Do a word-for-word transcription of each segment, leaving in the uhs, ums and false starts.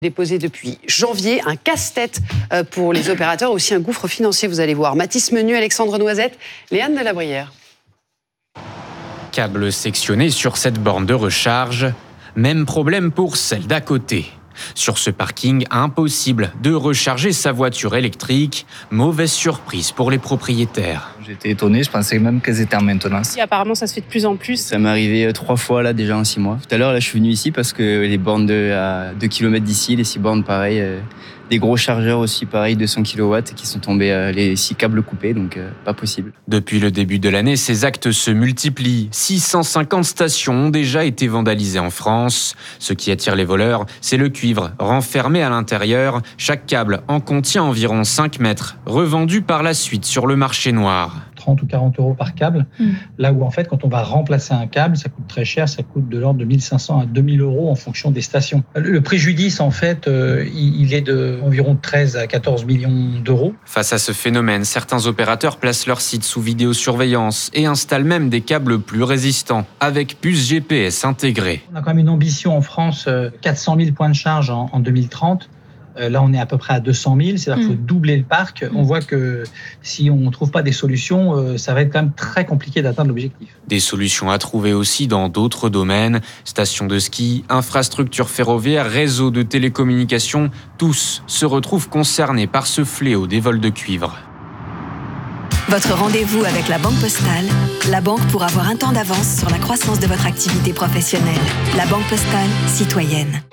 Déposé depuis janvier, un casse-tête pour les opérateurs, aussi un gouffre financier, vous allez voir. Mathis Menu, Alexandre Noisette, Léane Delabrière. Câble sectionné sur cette borne de recharge, même problème pour celle d'à côté. Sur ce parking, impossible de recharger sa voiture électrique. Mauvaise surprise pour les propriétaires. J'étais étonné, je pensais même qu'elles étaient en maintenance. Et apparemment, ça se fait de plus en plus. Ça m'est arrivé trois fois là déjà en six mois. Tout à l'heure, là, je suis venu ici parce que les bornes de, à deux kilomètres d'ici, les six bornes pareil, euh, des gros chargeurs aussi pareil, deux cents kilowatts qui sont tombés, euh, les six câbles coupés, donc euh, pas possible. Depuis le début de l'année, ces actes se multiplient. six cent cinquante stations ont déjà été vandalisées en France. Ce qui attire les voleurs, c'est le cuivre renfermé à l'intérieur. Chaque câble en contient environ cinq mètres, revendu par la suite sur le marché noir. trente ou quarante euros par câble, mmh. là où en fait quand on va remplacer un câble, ça coûte très cher, ça coûte de l'ordre de mille cinq cents à deux mille euros en fonction des stations. Le préjudice en fait, euh, il est de environ treize à quatorze millions d'euros. Face à ce phénomène, certains opérateurs placent leur site sous vidéosurveillance et installent même des câbles plus résistants, avec puce G P S intégrée. On a quand même une ambition en France, euh, quatre cent mille points de charge en, en deux mille trente. Euh, là, on est à peu près à deux cent mille, c'est-à-dire qu'il faut doubler le parc. On voit que si on ne trouve pas des solutions, euh, ça va être quand même très compliqué d'atteindre l'objectif. Des solutions à trouver aussi dans d'autres domaines. Stations de ski, infrastructures ferroviaires, réseaux de télécommunications, tous se retrouvent concernés par ce fléau des vols de cuivre. Votre rendez-vous avec la Banque Postale, la banque pour avoir un temps d'avance sur la croissance de votre activité professionnelle. La Banque Postale, citoyenne.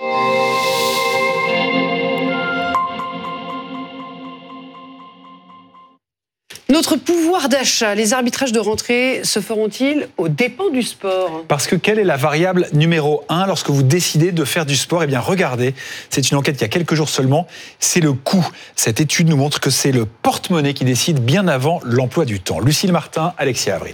Notre pouvoir d'achat, les arbitrages de rentrée se feront-ils aux dépens du sport ? Parce que quelle est la variable numéro un lorsque vous décidez de faire du sport ? Eh bien, regardez, c'est une enquête qui a quelques jours seulement, c'est le coût. Cette étude nous montre que c'est le porte-monnaie qui décide bien avant l'emploi du temps. Lucille Martin, Alexia Avril.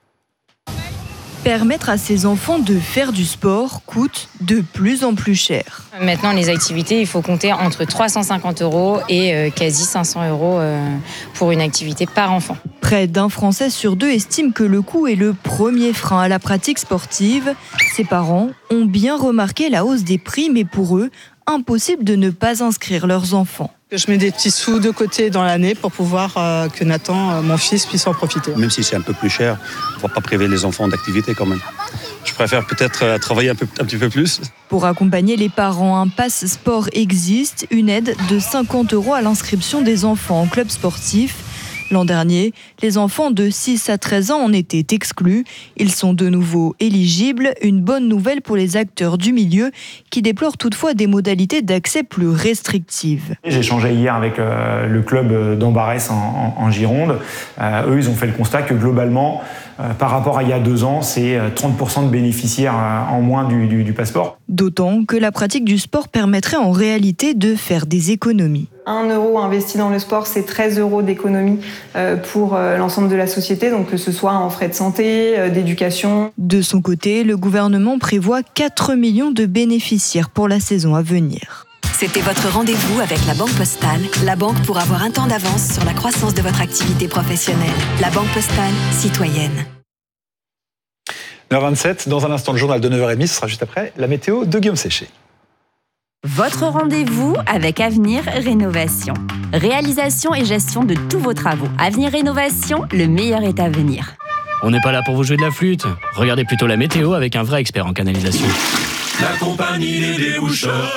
Permettre à ses enfants de faire du sport coûte de plus en plus cher. Maintenant, les activités, il faut compter entre trois cent cinquante euros et euh, quasi cinq cents euros euh, pour une activité par enfant. Près d'un Français sur deux estime que le coût est le premier frein à la pratique sportive. Ses parents ont bien remarqué la hausse des prix, mais pour eux, impossible de ne pas inscrire leurs enfants. Je mets des petits sous de côté dans l'année pour pouvoir euh, que Nathan, euh, mon fils, puisse en profiter. Même si c'est un peu plus cher, on ne va pas priver les enfants d'activité quand même. Je préfère peut-être euh, travailler un, peu, un petit peu plus. Pour accompagner les parents, un pass sport existe, une aide de cinquante euros à l'inscription des enfants en club sportif. L'an dernier, les enfants de six à treize ans en étaient exclus. Ils sont de nouveau éligibles. Une bonne nouvelle pour les acteurs du milieu qui déplorent toutefois des modalités d'accès plus restrictives. J'ai échangé hier avec euh, le club d'Ambarès en, en, en Gironde. Euh, eux, ils ont fait le constat que globalement, euh, par rapport à il y a deux ans, c'est trente pour cent de bénéficiaires euh, en moins du, du, du passeport. D'autant que la pratique du sport permettrait en réalité de faire des économies. un euro investi dans le sport, c'est treize euros d'économie pour l'ensemble de la société, donc que ce soit en frais de santé, d'éducation. De son côté, le gouvernement prévoit quatre millions de bénéficiaires pour la saison à venir. C'était votre rendez-vous avec la Banque Postale, la banque pour avoir un temps d'avance sur la croissance de votre activité professionnelle. La Banque Postale, citoyenne. neuf heures vingt-sept, dans un instant, le journal de neuf heures trente, ce sera juste après la météo de Guillaume Séché. Votre rendez-vous avec Avenir Rénovation. Réalisation et gestion de tous vos travaux. Avenir Rénovation, le meilleur est à venir. On n'est pas là pour vous jouer de la flûte. Regardez plutôt la météo avec un vrai expert en canalisation. La compagnie des déboucheurs.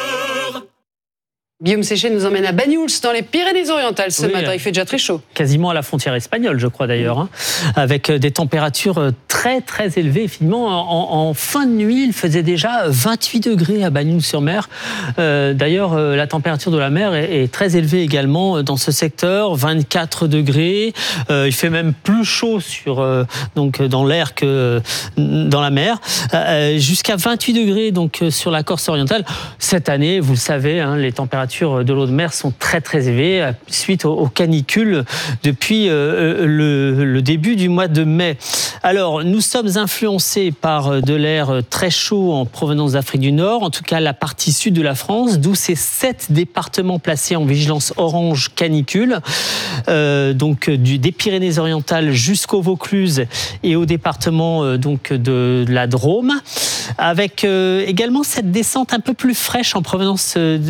Guillaume Séché nous emmène à Banyuls, dans les Pyrénées-Orientales ce oui, matin. Il fait déjà très chaud. Quasiment à la frontière espagnole, je crois d'ailleurs, hein, avec des températures très très élevées. Finalement, en, en fin de nuit, il faisait déjà vingt-huit degrés à Banyuls-sur-Mer. Euh, d'ailleurs, la température de la mer est, est très élevée également dans ce secteur, vingt-quatre degrés. Euh, il fait même plus chaud sur, euh, donc, dans l'air que dans la mer. Euh, jusqu'à vingt-huit degrés donc, sur la Corse orientale. Cette année, vous le savez, hein, les températures de l'eau de mer sont très très élevées suite aux canicules depuis le, le début du mois de mai. Alors, nous sommes influencés par de l'air très chaud en provenance d'Afrique du Nord, en tout cas la partie sud de la France, d'où ces sept départements placés en vigilance orange canicule, euh, donc du, des Pyrénées-Orientales jusqu'au Vaucluse et au département euh, donc de, de la Drôme, avec euh, également cette descente un peu plus fraîche en provenance de